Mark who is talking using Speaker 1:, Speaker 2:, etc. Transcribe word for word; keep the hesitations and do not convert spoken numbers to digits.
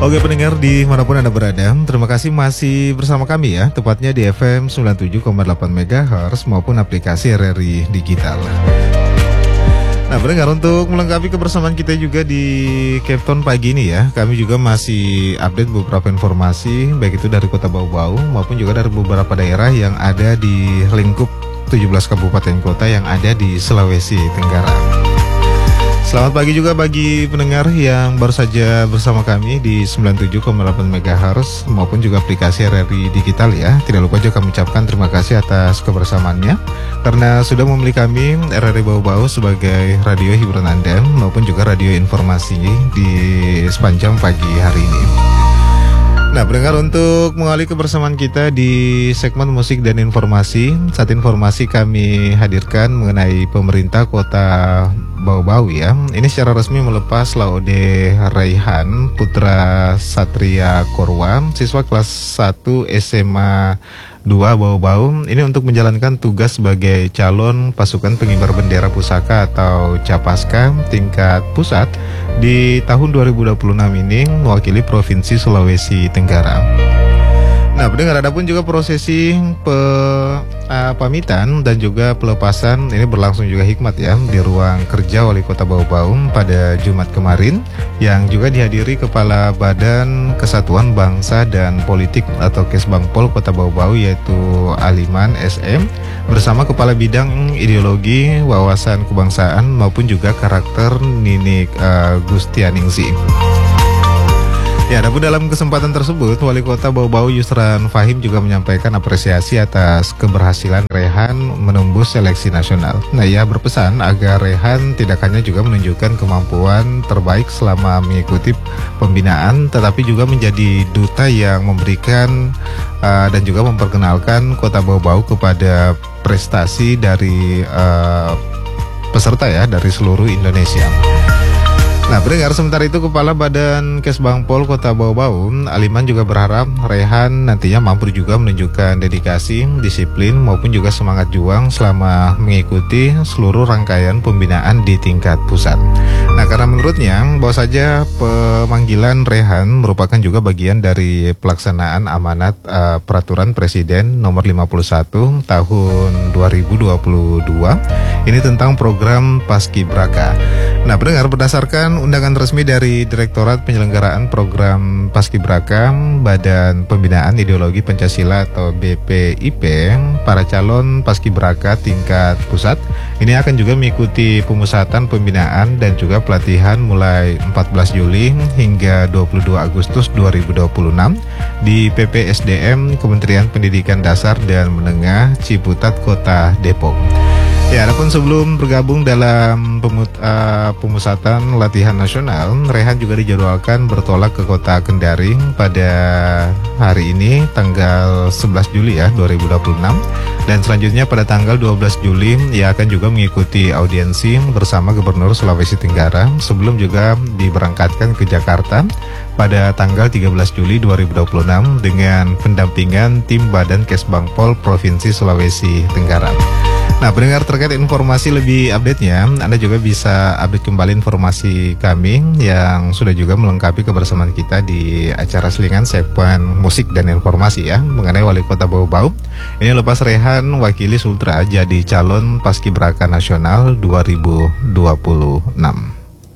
Speaker 1: Oke pendengar dimanapun Anda berada, terima kasih masih bersama kami ya, tepatnya di F M sembilan puluh tujuh koma delapan megahertz maupun aplikasi R R I Digital. Nah pendengar, untuk melengkapi kebersamaan kita juga di Cape Town pagi ini ya, kami juga masih update beberapa informasi, baik itu dari Kota Bau-Bau maupun juga dari beberapa daerah yang ada di lingkup tujuh belas kabupaten kota yang ada di Sulawesi Tenggara. Selamat pagi juga bagi pendengar yang baru saja bersama kami di sembilan puluh tujuh koma delapan megahertz maupun juga aplikasi R R I Digital ya. Tidak lupa juga kami ucapkan terima kasih atas kebersamaannya karena sudah memilih kami R R I Bau-Bau sebagai radio hiburan Anda maupun juga radio informasi di sepanjang pagi hari ini. Nah pendengar, untuk mengalih kebersamaan kita di segmen musik dan informasi, saat informasi kami hadirkan mengenai pemerintah kota Bau-Bau ya. Ini secara resmi melepas Laude Raihan Putra Satria Korwa, siswa kelas satu S M A dua Bau-Bau, ini untuk menjalankan tugas sebagai calon pasukan pengibar bendera pusaka atau Capaska tingkat pusat di tahun dua ribu dua puluh enam ini mewakili Provinsi Sulawesi Tenggara. Nah, pendengar, ada pun juga prosesi pe, uh, pamitan dan juga pelepasan ini berlangsung juga hikmat ya di ruang kerja Wali Kota Bau-Bau pada Jumat kemarin, yang juga dihadiri Kepala Badan Kesatuan Bangsa dan Politik atau Kesbangpol Kota Bau-Bau yaitu Aliman S M bersama Kepala Bidang Ideologi, Wawasan Kebangsaan maupun juga Karakter Ninik uh, Gustianingsi. Ya, adapun dalam kesempatan tersebut, Wali Kota Bau-Bau Yusran Fahim juga menyampaikan apresiasi atas keberhasilan Rehan menembus seleksi nasional. Nah, ia berpesan agar Rehan tidak hanya juga menunjukkan kemampuan terbaik selama mengikuti pembinaan, tetapi juga menjadi duta yang memberikan uh, dan juga memperkenalkan Kota Bau-Bau kepada prestasi dari uh, peserta ya dari seluruh Indonesia. Nah, pendengar, sementara itu Kepala Badan Kesbangpol Kota Bau-Bau, Aliman juga berharap Rehan nantinya mampu juga menunjukkan dedikasi, disiplin maupun juga semangat juang selama mengikuti seluruh rangkaian pembinaan di tingkat pusat. Nah, karena menurutnya bahwa saja pemanggilan Rehan merupakan juga bagian dari pelaksanaan amanat uh, Peraturan Presiden nomor lima puluh satu tahun dua ribu dua puluh dua ini tentang program Paskibraka. Nah, pendengar, berdasarkan undangan resmi dari Direktorat Penyelenggaraan Program Paskibraka Badan Pembinaan Ideologi Pancasila atau B P I P, para calon Paskibraka tingkat pusat ini akan juga mengikuti pemusatan pembinaan dan juga pelatihan mulai empat belas Juli hingga dua puluh dua Agustus dua ribu dua puluh enam di P P S D M Kementerian Pendidikan Dasar dan Menengah Ciputat Kota Depok. Ya, adapun sebelum bergabung dalam pemut, uh, pemusatan latihan nasional, Rehan juga dijadwalkan bertolak ke kota Kendari pada hari ini tanggal sebelas Juli ya dua ribu dua puluh enam, dan selanjutnya pada tanggal dua belas Juli ia akan juga mengikuti audiensi bersama Gubernur Sulawesi Tenggara sebelum juga diberangkatkan ke Jakarta pada tanggal tiga belas Juli dua ribu dua puluh enam dengan pendampingan tim Badan Kesbangpol Provinsi Sulawesi Tenggara. Nah, pendengar, terkait informasi lebih update-nya, Anda juga bisa update kembali informasi kami yang sudah juga melengkapi kebersamaan kita di acara selingan segmen musik dan informasi ya mengenai Wali Kota Bau-Bau. Ini lepas Rehan wakili Sultra jadi calon Paskibraka Nasional dua ribu dua puluh enam.